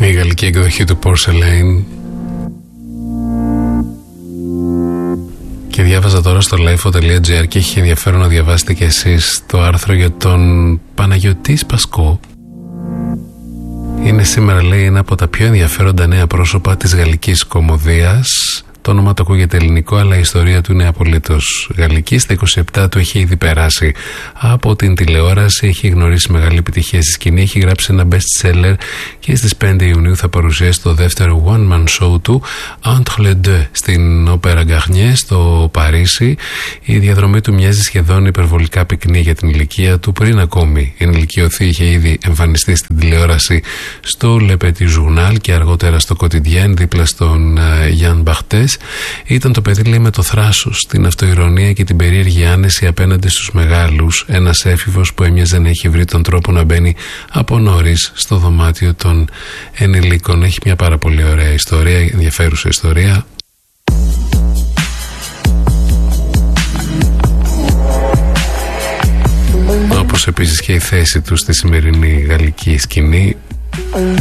η γαλλική εκδοχή του Porcelain. Και διάβαζα τώρα στο lifeo.gr και έχει ενδιαφέρον να διαβάσετε και εσείς το άρθρο για τον Παναγιωτή Σπασκό. Είναι σήμερα, λέει, ένα από τα πιο ενδιαφέροντα νέα πρόσωπα της γαλλικής κωμωδίας. Το όνομα το ακούγεται ελληνικό, αλλά η ιστορία του είναι απολύτως γαλλική. Στα 27 του έχει ήδη περάσει από την τηλεόραση, έχει γνωρίσει μεγάλη επιτυχία στη σκηνή, έχει γράψει ένα best seller και στις 5 Ιουνίου θα παρουσιάσει το δεύτερο one man show του Entre les deux στην Opéra Garnier στο Παρίσι. Η διαδρομή του μοιάζει σχεδόν υπερβολικά πυκνή για την ηλικία του. Πριν ακόμη ενηλικιωθεί, είχε ήδη εμφανιστεί στην τηλεόραση στο Le Petit Journal και αργότερα στο Quotidien δίπλα στον Jean Barthès. Ήταν το παιδί, λέει, με το θράσος, την αυτοειρωνία και την περίεργη άνεση απέναντι στους μεγάλους. Ένας έφηβος που έμοιαζε να έχει βρει τον τρόπο να μπαίνει από νωρίς στο δωμάτιο των ενηλίκων. Έχει μια πάρα πολύ ωραία ιστορία, ενδιαφέρουσα ιστορία. Όπως επίσης και η θέση του στη σημερινή γαλλική σκηνή.